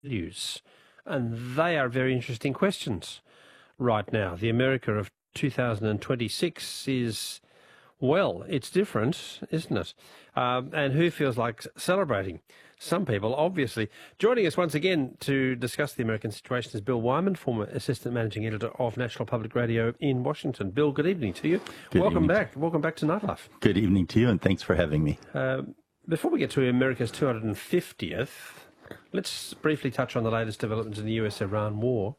values. And they are very interesting questions right now. The America of 2026 is, well, it's different, isn't it? And who feels like celebrating? Some people, obviously. Joining us once again to discuss the American situation is Bill Wyman, former Assistant Managing Editor of National Public Radio in Washington. Bill, good evening to you. Welcome back. Welcome back to Nightlife. Good evening to you, and thanks for having me. Before we get to America's 250th, let's briefly touch on the latest developments in the US-Iran war.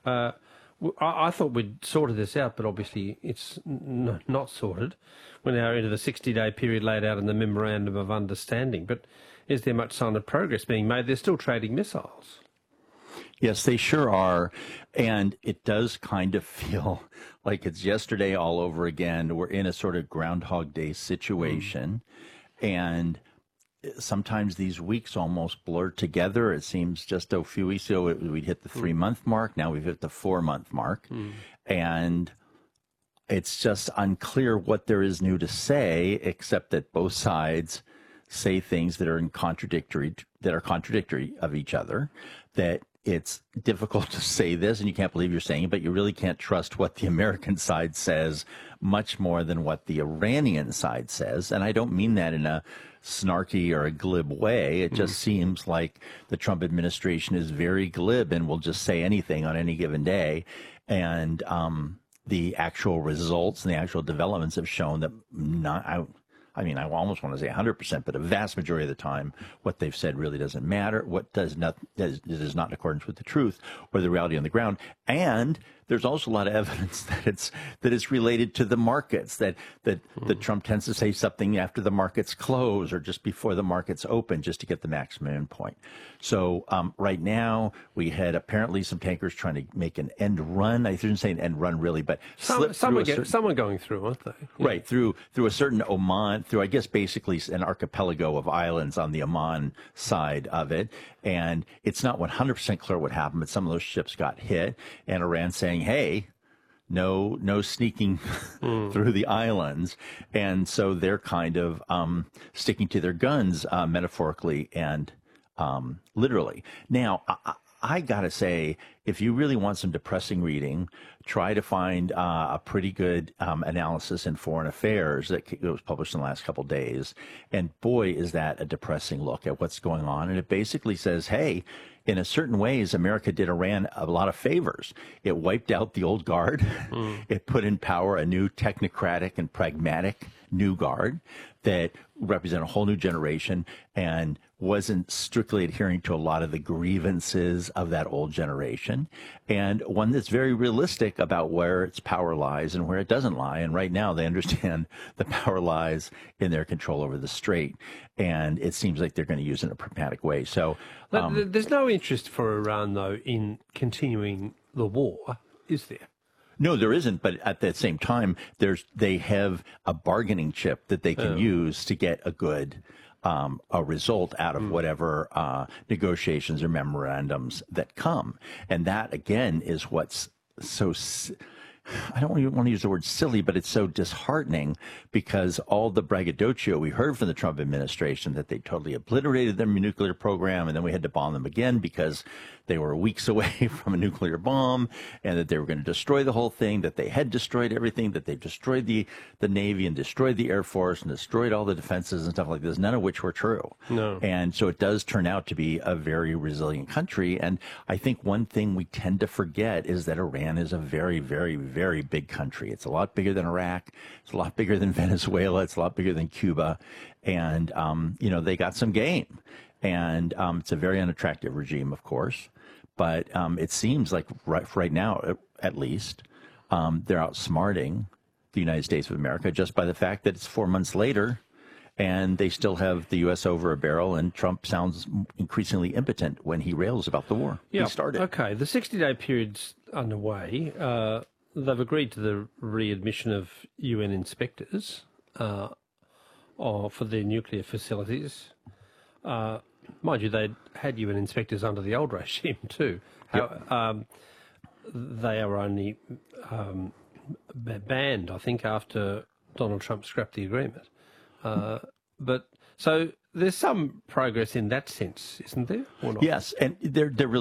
I thought we'd sorted this out, but obviously it's not sorted. We're now into the 60-day period laid out in the Memorandum of Understanding. But is there much sign of progress being made? They're still trading missiles. Yes, they sure are. And it does kind of feel like it's yesterday all over again. We're in a sort of Groundhog Day situation. And sometimes these weeks almost blur together. It seems just a few weeks ago we'd hit the 3-month mark. Now we've hit the 4-month mark. And it's just unclear what there is new to say, except that both sides say things that are contradictory of each other, that it's difficult to say this and you can't believe you're saying it, but you really can't trust what the American side says much more than what the Iranian side says. And I don't mean that in a snarky or a glib way. It just seems like the Trump administration is very glib and will just say anything on any given day. And the actual results and the actual developments have shown that I almost want to say 100%, but a vast majority of the time, what they've said really doesn't matter. What is not in accordance with the truth or the reality on the ground. And there's also a lot of evidence that it's related to the markets, that Trump tends to say something after the markets close or just before the markets open just to get the maximum endpoint. So right now we had apparently some tankers trying to make an end run. I shouldn't say an end run really, but someone going through, aren't they? Yeah. Right, through a certain Oman, through I guess basically an archipelago of islands on the Oman side of it. And it's not 100% clear what happened, but some of those ships got hit, and Iran saying, hey, no sneaking through the islands. And so they're kind of sticking to their guns, metaphorically and literally. Now, I got to say, if you really want some depressing reading, try to find a pretty good analysis in Foreign Affairs that was published in the last couple of days. And boy, is that a depressing look at what's going on. And it basically says, hey, in a certain ways, America did Iran a lot of favors. It wiped out the old guard. It put in power a new technocratic and pragmatic new guard that represent a whole new generation and wasn't strictly adhering to a lot of the grievances of that old generation, and one that's very realistic about where its power lies and where it doesn't lie. And right now they understand the power lies in their control over the strait, and it seems like they're going to use it in a pragmatic way. So there's no interest for Iran, though, in continuing the war, is there? No, there isn't. But at the same time, they have a bargaining chip that they can use to get a good a result out of whatever negotiations or memorandums that come. And that, again, is what's so I don't even want to use the word silly, but it's so disheartening because all the braggadocio we heard from the Trump administration that they totally obliterated their nuclear program, and then we had to bomb them again because they were weeks away from a nuclear bomb, and that they were going to destroy the whole thing, that they had destroyed everything, that they destroyed the Navy and destroyed the Air Force and destroyed all the defenses and stuff like this, none of which were true. No. And so it does turn out to be a very resilient country. And I think one thing we tend to forget is that Iran is a very, very, very big country. It's a lot bigger than Iraq. It's a lot bigger than Venezuela. It's a lot bigger than Cuba. And, they got some game. And it's a very unattractive regime, of course. But it seems like right now, at least, they're outsmarting the United States of America just by the fact that it's 4 months later and they still have the U.S. over a barrel, and Trump sounds increasingly impotent when he rails about the war. Yeah. He started. Okay, the 60-day period's underway. They've agreed to the readmission of UN inspectors for their nuclear facilities. Mind you, they'd had UN inspectors under the old regime too. Yep. They are only banned, I think, after Donald Trump scrapped the agreement. But so there's some progress in that sense, isn't there? Or not? Yes, and there really